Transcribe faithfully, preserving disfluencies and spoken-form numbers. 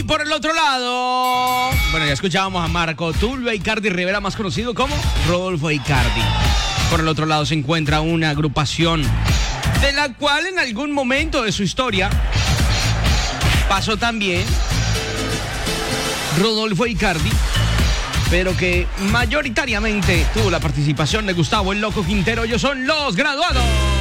por el otro lado, bueno, ya escuchábamos a Marco Tulio Icardi Rivera, más conocido como Rodolfo Icardi. Por el otro lado se encuentra una agrupación de la cual en algún momento de su historia pasó también Rodolfo Icardi, pero que mayoritariamente tuvo la participación de Gustavo el Loco Quintero. Ellos son Los Graduados.